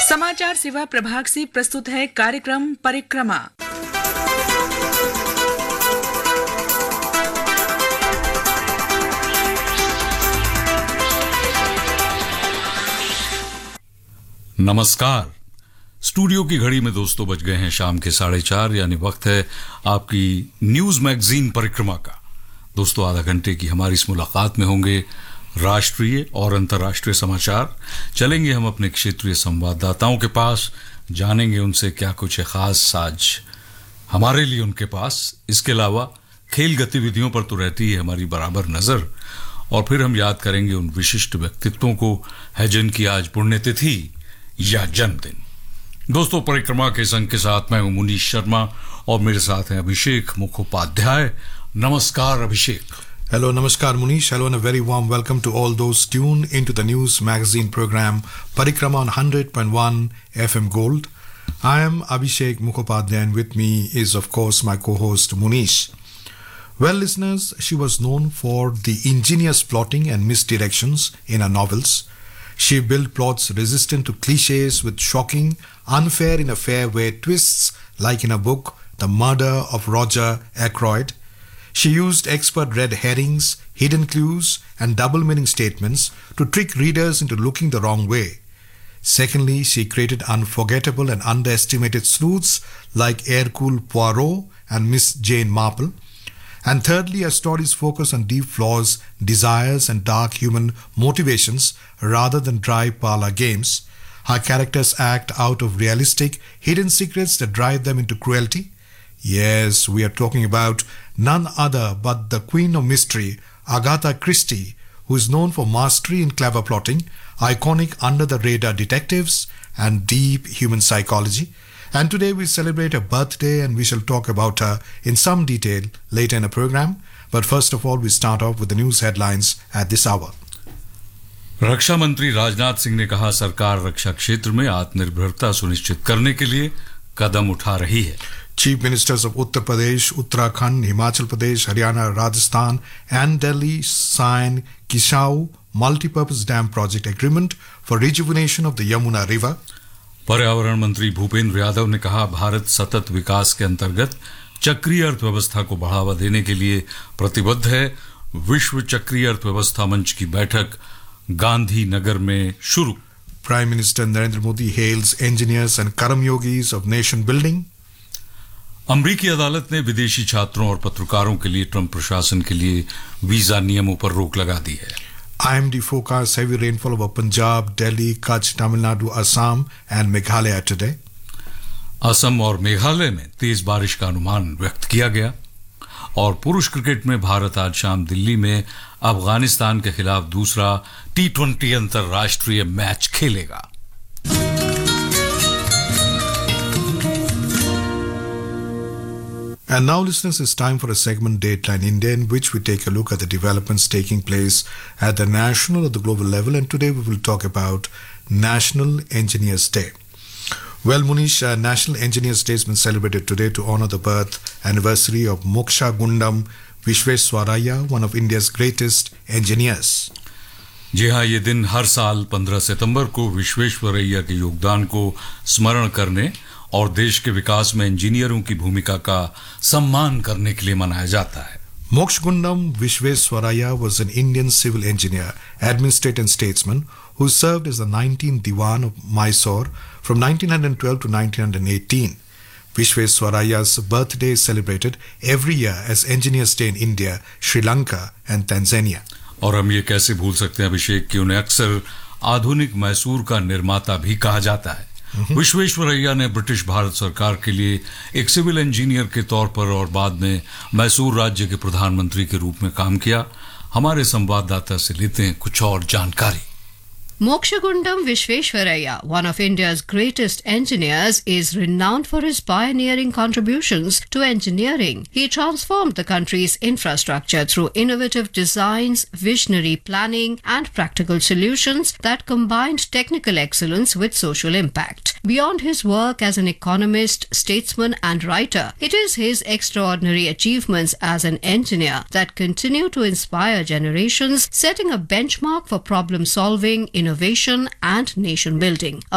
समाचार सेवा प्रभाग से प्रस्तुत है कार्यक्रम परिक्रमा। नमस्कार। स्टूडियो की घड़ी में दोस्तों बज गए हैं शाम के 4:30, यानी वक्त है आपकी न्यूज मैगजीन परिक्रमा का। दोस्तों, आधा घंटे की हमारी इस मुलाकात में होंगे राष्ट्रीय और अंतर्राष्ट्रीय समाचार। चलेंगे हम अपने क्षेत्रीय संवाददाताओं के पास, जानेंगे उनसे क्या कुछ है खास आज हमारे लिए उनके पास। इसके अलावा खेल गतिविधियों पर तो रहती है हमारी बराबर नजर, और फिर हम याद करेंगे उन विशिष्ट व्यक्तित्वों को है जिनकी आज पुण्यतिथि या जन्मदिन। दोस्तों, परिक्रमा के संग के साथ मैं हूं मुनीश शर्मा और मेरे साथ हैं अभिषेक मुखोपाध्याय। नमस्कार अभिषेक। Hello, Namaskar Munish. Hello and a very warm welcome to all those tuned into the news magazine program Parikrama on 100.1 FM Gold. I am Abhishek Mukhopadhyay and with me is of course my co-host Munish. Well listeners, she was known for the ingenious plotting and misdirections in her novels. She built plots resistant to cliches with shocking, unfair in a fair way twists like in her book The Murder of Roger Ackroyd. She used expert red herrings, hidden clues, and double-meaning statements to trick readers into looking the wrong way. Secondly, she created unforgettable and underestimated sleuths like Hercule Poirot and Miss Jane Marple. And thirdly, her stories focus on deep flaws, desires, and dark human motivations rather than dry parlor games. Her characters act out of realistic, hidden secrets that drive them into cruelty. Yes, we are talking about none other but the Queen of Mystery, Agatha Christie, who is known for mastery in clever plotting, iconic under-the-radar detectives, and deep human psychology. And today we celebrate her birthday and we shall talk about her in some detail later in the program. But first of all, we start off with the news headlines at this hour. रक्षा मंत्री राजनाथ सिंह ने कहा, सरकार रक्षा क्षेत्र में आत्मनिर्भरता सुनिश्चित करने के लिए कदम उठा रही है। Chief Ministers of Uttar Pradesh, Uttarakhand, Himachal Pradesh, Haryana, Rajasthan and Delhi signed Kishau Multipurpose Dam Project Agreement for rejuvenation of the Yamuna River. पर्यावरण मंत्री भूपेंद्र यादव ने कहा, भारत सतत विकास के अंतर्गत चक्रीय अर्थव्यवस्था को बढ़ावा देने के लिए प्रतिबद्ध है। विश्व चक्रीय अर्थव्यवस्था मंच की बैठक गांधीनगर में शुरू। Prime Minister Narendra Modi hails engineers and Karamyogis of nation building. अमरीकी अदालत ने विदेशी छात्रों और पत्रकारों के लिए ट्रंप प्रशासन के लिए वीजा नियमों पर रोक लगा दी है। IMD forecasts heavy rainfall over Punjab, Delhi, Kutch, Tamil Nadu, Assam and Meghalaya today. Assam और मेघालय में तेज बारिश का अनुमान व्यक्त किया गया। और पुरुष क्रिकेट में भारत आज शाम दिल्ली में अफगानिस्तान के खिलाफ दूसरा T20 अंतर्राष्ट्रीय मैच खेलेगा। And now, listeners, it's time for a segment Dateline India, in which we take a look at the developments taking place at the national or the global level. And today we will talk about National Engineers Day. Well, Munish, National Engineers Day has been celebrated today to honor the birth anniversary of Moksha Gundam Vishveswaraya, one of India's greatest engineers. जी हाँ, ये दिन हर साल 15 सितंबर को विश्वेश्वरैया के योगदान को स्मरण करने और देश के विकास में इंजीनियरों की भूमिका का सम्मान करने के लिए मनाया जाता है। Moksha Gundam Vishveswaraya was an Indian civil engineer, administrator and statesman who served as the 19th Diwan of Mysore from 1912 to 1918. Vishveswaraya's birthday is celebrated every year as Engineers Day in India, Sri Lanka and Tanzania. और हम ये कैसे भूल सकते हैं अभिषेक कि उन्हें अक्सर आधुनिक मैसूर का निर्माता भी कहा जाता है। विश्वेश्वरैया ने ब्रिटिश भारत सरकार के लिए एक सिविल इंजीनियर के तौर पर और बाद में मैसूर राज्य के प्रधानमंत्री के रूप में काम किया। हमारे संवाददाता से लेते हैं कुछ और जानकारी। Moksha Gundam Vishveswaraya, one of India's greatest engineers, is renowned for his pioneering contributions to engineering. He transformed the country's infrastructure through innovative designs, visionary planning, and practical solutions that combined technical excellence with social impact. Beyond his work as an economist, statesman, and writer, it is his extraordinary achievements as an engineer that continue to inspire generations, setting a benchmark for problem solving, innovation, and nation building.